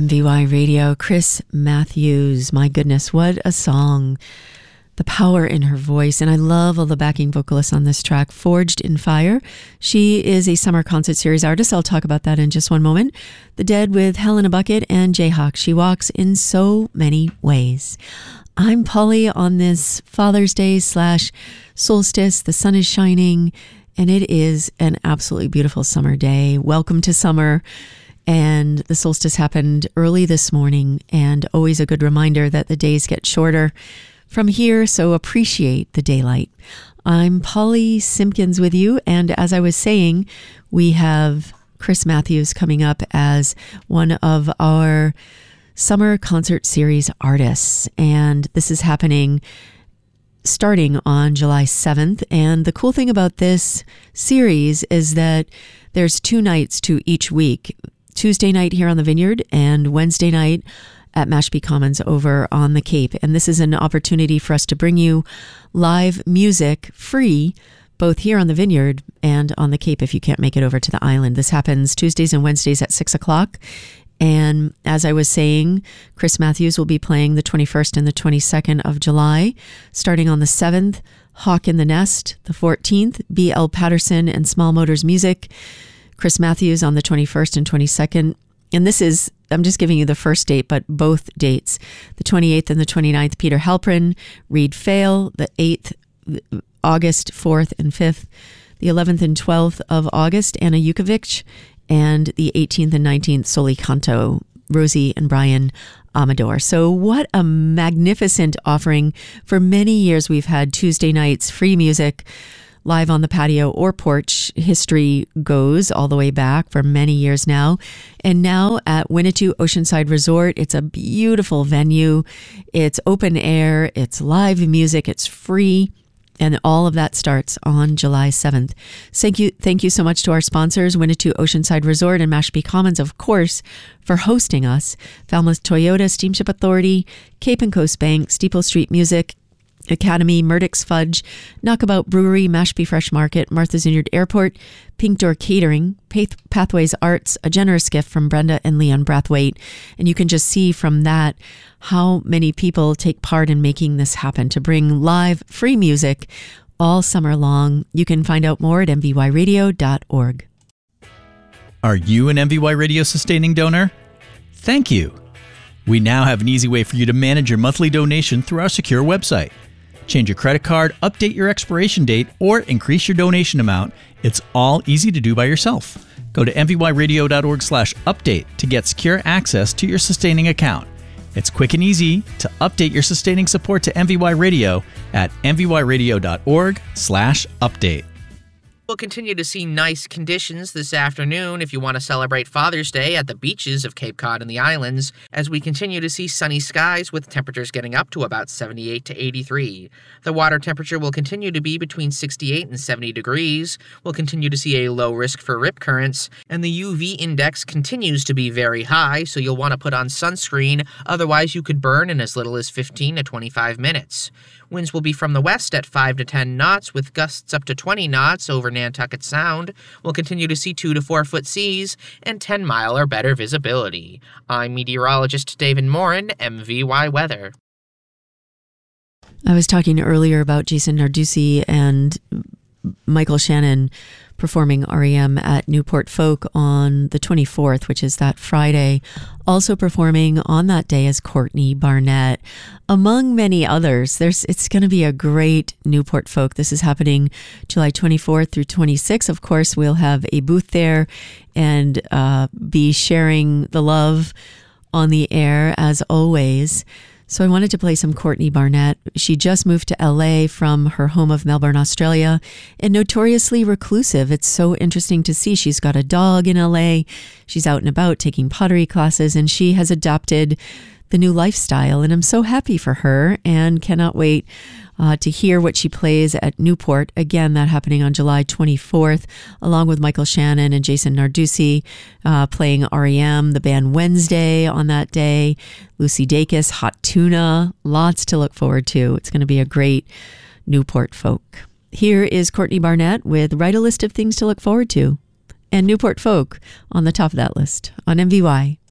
MVY Radio. Chris Matthews, my goodness, what a song. The power in her voice, and I love all the backing vocalists on this track. Forged in Fire. She is a summer concert series artist. I'll talk about that in just one moment. The Dead with Hell in a Bucket and Jayhawk. She walks in so many ways. I'm Polly on this Father's Day / solstice. The sun is shining, and it is an absolutely beautiful summer day. Welcome to summer. And the solstice happened early this morning, and always a good reminder that the days get shorter from here, so appreciate the daylight. I'm Polly Simpkins with you, and as I was saying, we have Chris Matthews coming up as one of our summer concert series artists, and this is happening starting on July 7th. And the cool thing about this series is that there's 2 nights to each week. Tuesday night here on the Vineyard and Wednesday night at Mashpee Commons over on the Cape. And this is an opportunity for us to bring you live music free, both here on the Vineyard and on the Cape if you can't make it over to the island. This happens Tuesdays and Wednesdays at 6 o'clock. And as I was saying, Chris Matthews will be playing the 21st and the 22nd of July. Starting on the 7th, Hawk in the Nest. The 14th, B.L. Patterson and Small Motors Music. Chris Matthews on the 21st and 22nd. And this is, I'm just giving you the first date, but both dates. The 28th and the 29th, Peter Halprin, Reed Fail. The 8th, August 4th and 5th. The 11th and 12th of August, Anna Yukovic. And the 18th and 19th, Soli Canto, Rosie and Brian Amador. So what a magnificent offering. For many years, we've had Tuesday nights, free music, live on the patio or porch. History goes all the way back for many years now. And now at Winnetou Oceanside Resort, it's a beautiful venue. It's open air, it's live music, it's free. And all of that starts on July 7th. Thank you so much to our sponsors, Winnetou Oceanside Resort and Mashpee Commons, of course, for hosting us. Falmouth Toyota, Steamship Authority, Cape and Coast Bank, Steeple Street Music Academy, Murdoch's Fudge, Knockabout Brewery, Mashpee Fresh Market, Martha's Vineyard Airport, Pink Door Catering, Pathways Arts, a generous gift from Brenda and Leon Brathwaite. And you can just see from that how many people take part in making this happen to bring live free music all summer long. You can find out more at mvyradio.org. Are you an MVY Radio sustaining donor? Thank you. We now have an easy way for you to manage your monthly donation through our secure website. Change your credit card, update your expiration date, or increase your donation amount. It's all easy to do by yourself. Go to mvyradio.org/update to get secure access to your sustaining account. It's quick and easy to update your sustaining support to MVY Radio at mvyradio.org/update. We'll continue to see nice conditions this afternoon if you want to celebrate Father's Day at the beaches of Cape Cod and the islands, as we continue to see sunny skies with temperatures getting up to about 78 to 83. The water temperature will continue to be between 68 and 70 degrees. We'll continue to see a low risk for rip currents, and the UV index continues to be very high, so you'll want to put on sunscreen, otherwise you could burn in as little as 15 to 25 minutes. Winds will be from the west at 5 to 10 knots, with gusts up to 20 knots over Nantucket Sound. We'll continue to see 2 to 4 foot seas and 10-mile or better visibility. I'm meteorologist David Morin, MVY Weather. I was talking earlier about Jason Narducci and Michael Shannon performing REM at Newport Folk on the 24th, which is that Friday. Also performing on that day is Courtney Barnett, among many others. It's going to be a great Newport Folk. This is happening July 24th through 26th. Of course, we'll have a booth there and be sharing the love on the air as always. So I wanted to play some Courtney Barnett. She just moved to LA from her home of Melbourne, Australia, and notoriously reclusive. It's so interesting to see. She's got a dog in LA. She's out and about taking pottery classes, and she has adopted the new lifestyle. And I'm so happy for her and cannot wait to hear what she plays at Newport. Again, that happening on July 24th, along with Michael Shannon and Jason Narducci playing REM, the band Wednesday on that day, Lucy Dacus, Hot Tuna, lots to look forward to. It's going to be a great Newport Folk. Here is Courtney Barnett with Write a List of Things to Look Forward to, and Newport Folk on the top of that list on MVY.